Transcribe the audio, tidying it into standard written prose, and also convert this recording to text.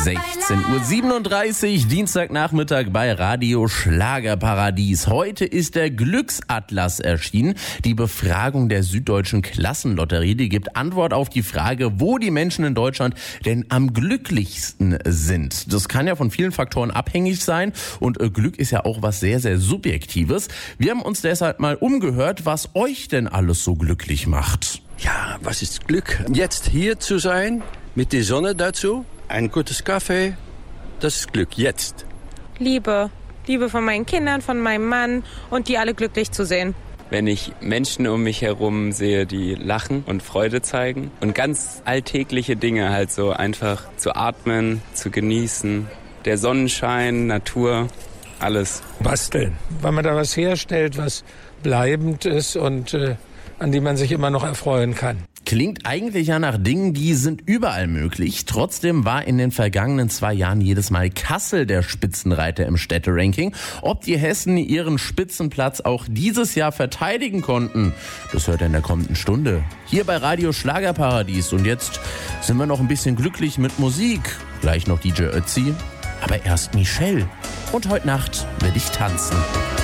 16:37 Uhr, Dienstagnachmittag bei Radio Schlagerparadies. Heute ist der Glücksatlas erschienen. Die Befragung der Süddeutschen Klassenlotterie, die gibt Antwort auf die Frage, wo die Menschen in Deutschland denn am glücklichsten sind. Das kann ja von vielen Faktoren abhängig sein und Glück ist ja auch was sehr, sehr Subjektives. Wir haben uns deshalb mal umgehört, was euch denn alles so glücklich macht. Ja, was ist Glück? Jetzt hier zu sein, mit der Sonne dazu, ein gutes Kaffee, das ist Glück, jetzt. Liebe von meinen Kindern, von meinem Mann und die alle glücklich zu sehen. Wenn ich Menschen um mich herum sehe, die lachen und Freude zeigen und ganz alltägliche Dinge halt so einfach zu atmen, zu genießen, der Sonnenschein, Natur, alles. Basteln, weil man da was herstellt, was bleibend ist und an die man sich immer noch erfreuen kann. Klingt eigentlich ja nach Dingen, die sind überall möglich. Trotzdem war in den vergangenen 2 Jahren jedes Mal Kassel der Spitzenreiter im Städteranking. Ob die Hessen ihren Spitzenplatz auch dieses Jahr verteidigen konnten, das hört ihr in der kommenden Stunde. Hier bei Radio Schlagerparadies. Und jetzt sind wir noch ein bisschen glücklich mit Musik. Gleich noch DJ Ötzi, aber erst Michelle. Und heute Nacht werde ich tanzen.